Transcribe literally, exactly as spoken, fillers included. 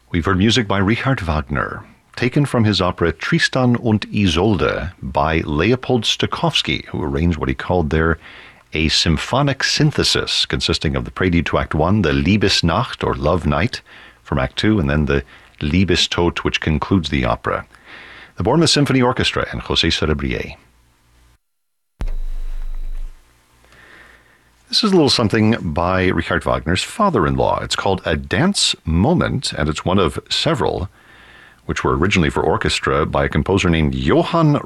We've heard music by Richard Wagner, taken from his opera Tristan und Isolde by Leopold Stokowski, who arranged what he called there a symphonic synthesis consisting of the prelude to Act One, the Liebesnacht, or Love Night, from Act Two, and then the Liebestod, which concludes the opera. The Bournemouth Symphony Orchestra and José Cerebrier. This is a little something by Richard Wagner's father-in-law. It's called A Dance Moment, and it's one of several which were originally for orchestra by a composer named Johann